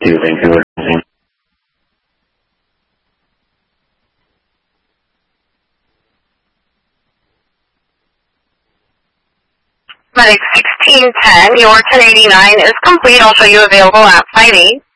to Vancouver. Medic 1610, your 1089 is complete. I'll show you available at 5-8.